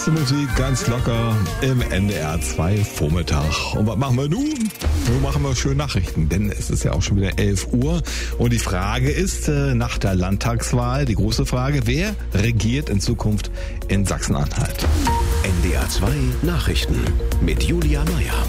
Musik ganz locker im NDR 2 Vormittag. Und was machen wir nun? Nun machen wir schöne Nachrichten, denn es ist ja auch schon wieder 11 Uhr. Und die Frage ist, nach der Landtagswahl, die große Frage, wer regiert in Zukunft in Sachsen-Anhalt? NDR 2 Nachrichten mit Julia Meyer.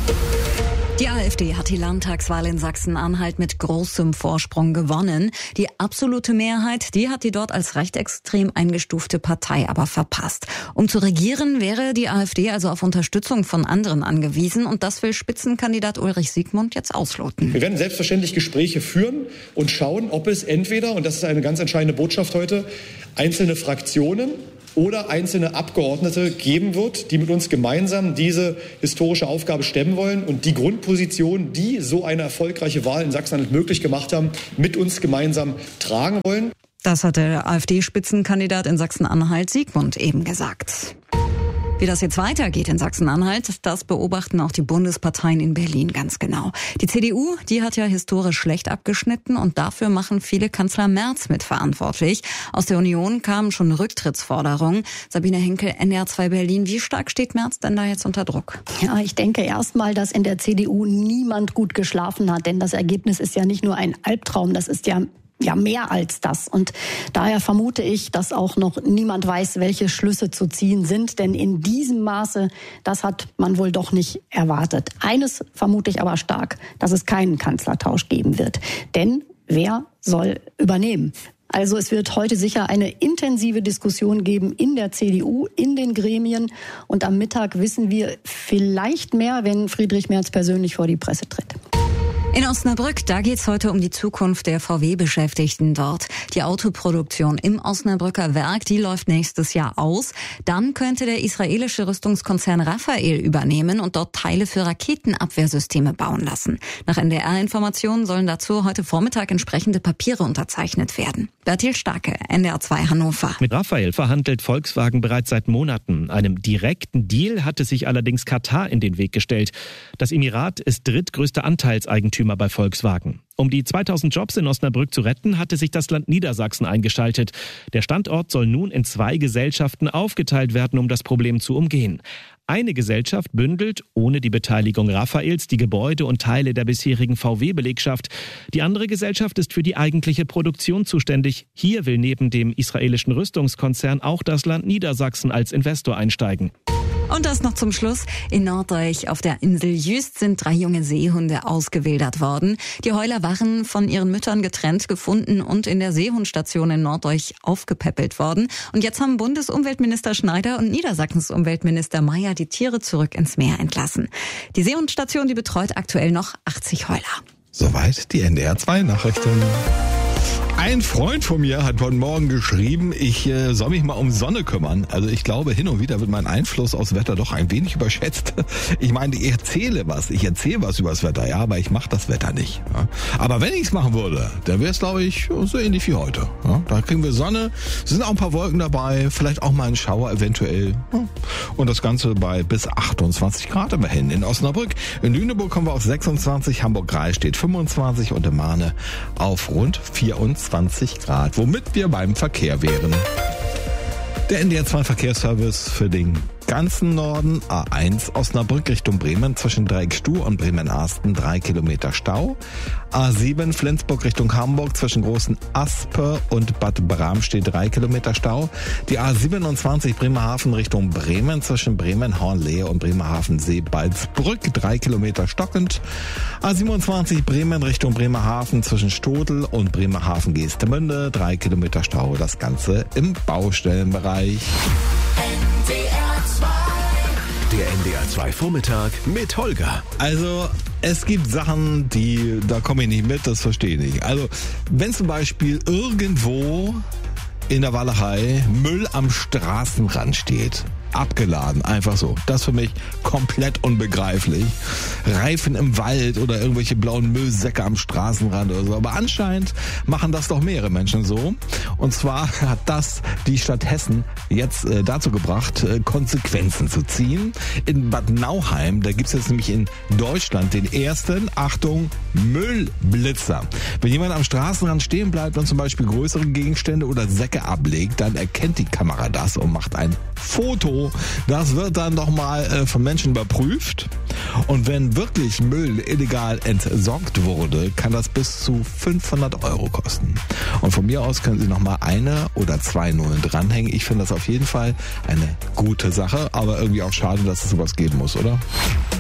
Die AfD hat die Landtagswahl in Sachsen-Anhalt mit großem Vorsprung gewonnen. Die absolute Mehrheit, die hat die dort als rechtsextrem eingestufte Partei aber verpasst. Um zu regieren, wäre die AfD also auf Unterstützung von anderen angewiesen. Und das will Spitzenkandidat Ulrich Siegmund jetzt ausloten. Wir werden selbstverständlich Gespräche führen und schauen, ob es entweder, und das ist eine ganz entscheidende Botschaft heute, einzelne Fraktionen oder einzelne Abgeordnete geben wird, die mit uns gemeinsam diese historische Aufgabe stemmen wollen und die Grundposition, die so eine erfolgreiche Wahl in Sachsen-Anhalt möglich gemacht haben, mit uns gemeinsam tragen wollen. Das hat der AfD-Spitzenkandidat in Sachsen-Anhalt Siegmund eben gesagt. Wie das jetzt weitergeht in Sachsen-Anhalt, das beobachten auch die Bundesparteien in Berlin ganz genau. Die CDU, die hat ja historisch schlecht abgeschnitten und dafür machen viele Kanzler Merz mitverantwortlich. Aus der Union kamen schon Rücktrittsforderungen. Sabine Henkel, NDR 2 Berlin. Wie stark steht Merz denn da jetzt unter Druck? Ja, ich denke erstmal, dass in der CDU niemand gut geschlafen hat, denn das Ergebnis ist ja nicht nur ein Albtraum, das ist ja mehr als das. Und daher vermute ich, dass auch noch niemand weiß, welche Schlüsse zu ziehen sind. Denn in diesem Maße, das hat man wohl doch nicht erwartet. Eines vermute ich aber stark, dass es keinen Kanzlertausch geben wird. Denn wer soll übernehmen? Also es wird heute sicher eine intensive Diskussion geben in der CDU, in den Gremien. Und am Mittag wissen wir vielleicht mehr, wenn Friedrich Merz persönlich vor die Presse tritt. In Osnabrück, da geht's heute um die Zukunft der VW-Beschäftigten dort. Die Autoproduktion im Osnabrücker Werk, die läuft nächstes Jahr aus. Dann könnte der israelische Rüstungskonzern Rafael übernehmen und dort Teile für Raketenabwehrsysteme bauen lassen. Nach NDR-Informationen sollen dazu heute Vormittag entsprechende Papiere unterzeichnet werden. Bertil Starke, NDR 2 Hannover. Mit Rafael verhandelt Volkswagen bereits seit Monaten. Einem direkten Deal hatte sich allerdings Katar in den Weg gestellt. Das Emirat ist drittgrößter Anteilseigentümer bei Volkswagen. Um die 2000 Jobs in Osnabrück zu retten, hatte sich das Land Niedersachsen eingeschaltet. Der Standort soll nun in 2 Gesellschaften aufgeteilt werden, um das Problem zu umgehen. Eine Gesellschaft bündelt ohne die Beteiligung Rafaels die Gebäude und Teile der bisherigen VW-Belegschaft. Die andere Gesellschaft ist für die eigentliche Produktion zuständig. Hier will neben dem israelischen Rüstungskonzern auch das Land Niedersachsen als Investor einsteigen. Und das noch zum Schluss. In Norddeich auf der Insel Jüst sind 3 junge Seehunde ausgewildert worden. Die Heuler waren von ihren Müttern getrennt gefunden und in der Seehundstation in Norddeich aufgepäppelt worden. Und jetzt haben Bundesumweltminister Schneider und Niedersachsens Umweltminister Mayer die Tiere zurück ins Meer entlassen. Die Seehundstation, die betreut aktuell noch 80 Heuler. Soweit die NDR 2 Nachrichten. Ein Freund von mir hat heute Morgen geschrieben, ich soll mich mal um Sonne kümmern. Also ich glaube, hin und wieder wird mein Einfluss aufs Wetter doch ein wenig überschätzt. Ich meine, ich erzähle was über das Wetter, ja, aber ich mache das Wetter nicht. Ja. Aber wenn ich es machen würde, dann wäre es, glaube ich, so ähnlich wie heute. Ja. Da kriegen wir Sonne, es sind auch ein paar Wolken dabei, vielleicht auch mal ein Schauer eventuell. Ja. Und das Ganze bei bis 28 Grad immerhin. In Osnabrück, in Lüneburg kommen wir auf 26, Hamburg-Rhein steht 25 und in Mahne auf rund 24 Grad, womit wir beim Verkehr wären. Der NDR 2 Verkehrsservice für den ganzen Norden, A1 Osnabrück Richtung Bremen zwischen Dreieckstuh und Bremen-Arsten 3 Kilometer Stau. A7 Flensburg Richtung Hamburg zwischen Großen Asper und Bad Bramstedt 3 Kilometer Stau. Die A27 Bremerhaven Richtung Bremen zwischen Bremen-Hornlehe und Bremerhaven-Seebaldsbrück 3 Kilometer stockend. A27 Bremen Richtung Bremerhaven zwischen Stodel und Bremerhaven-Geestemünde 3 Kilometer Stau. Das Ganze im Baustellenbereich. Der NDR 2 Vormittag mit Holger. Also, es gibt Sachen, da komme ich nicht mit, das verstehe ich nicht. Also, wenn zum Beispiel irgendwo in der Walachei Müll am Straßenrand steht, abgeladen, einfach so. Das für mich komplett unbegreiflich. Reifen im Wald oder irgendwelche blauen Müllsäcke am Straßenrand oder so. Aber anscheinend machen das doch mehrere Menschen so. Und zwar hat das die Stadt Hessen jetzt dazu gebracht, Konsequenzen zu ziehen. In Bad Nauheim, da gibt's jetzt nämlich in Deutschland den ersten, Achtung, Müllblitzer. Wenn jemand am Straßenrand stehen bleibt und zum Beispiel größere Gegenstände oder Säcke ablegt, dann erkennt die Kamera das und macht ein Foto Euro. Das wird dann doch mal von Menschen überprüft. Und wenn wirklich Müll illegal entsorgt wurde, kann das bis zu 500 Euro kosten. Und von mir aus können Sie nochmal 1 oder 2 Nullen dranhängen. Ich finde das auf jeden Fall eine gute Sache, aber irgendwie auch schade, dass es sowas geben muss, oder?